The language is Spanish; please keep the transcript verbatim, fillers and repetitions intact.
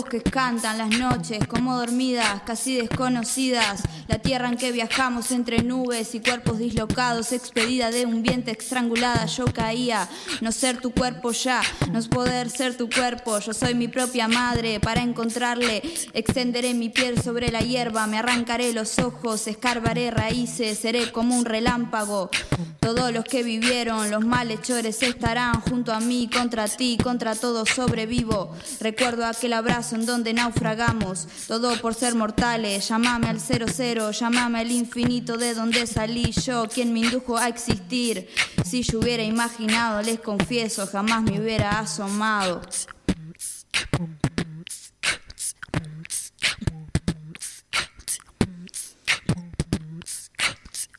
Que cantan las noches como dormidas, casi desconocidas. La tierra en que viajamos entre nubes y cuerpos dislocados, expedida de un viento estrangulada. Yo caía, no ser tu cuerpo ya, no es poder ser tu cuerpo. Yo soy mi propia madre, para encontrarle extenderé mi piel sobre la hierba. Me arrancaré los ojos, escarbaré raíces, seré como un relámpago. Todos los que vivieron, los malhechores estarán junto a mí, contra ti, contra todo sobrevivo. Recuerdo aquel abrazo en donde naufragamos, todo por ser mortales. Llámame al cero cero, llámame al infinito de donde salí yo, quien me indujo a existir. Si yo hubiera imaginado, les confieso, jamás me hubiera asomado.